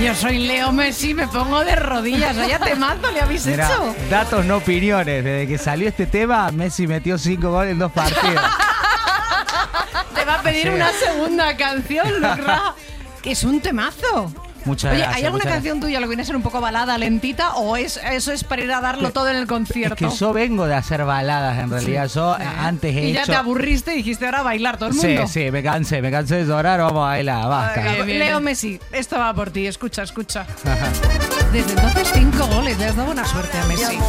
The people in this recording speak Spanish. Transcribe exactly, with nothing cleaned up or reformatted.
yo soy Leo Messi, me pongo de rodillas. Vaya temazo le habéis Mirá, hecho. datos no opiniones. Desde que salió este tema, Messi metió cinco goles en dos partidos. Te va a pedir Sí. una segunda canción, Luke Ra, que es un temazo. Muchas Oye, gracias. ¿hay alguna muchas canción tuya lo que viene a ser un poco balada, lentita, o es eso es para ir a darlo todo en el concierto? Es que yo vengo de hacer baladas, en realidad. Yo Eh, antes he y hecho... ya te aburriste y dijiste ahora a bailar todo el Sí, mundo. sí, me cansé, me cansé de llorar, vamos a bailar, basta. Ay, Leo Messi, esto va por ti, escucha, escucha. Desde entonces cinco goles, le has dado buena suerte a Messi.